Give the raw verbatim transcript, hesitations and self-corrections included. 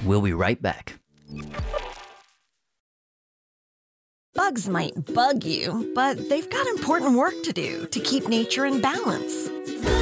We'll be right back. Bugs might bug you, but they've got important work to do to keep nature in balance.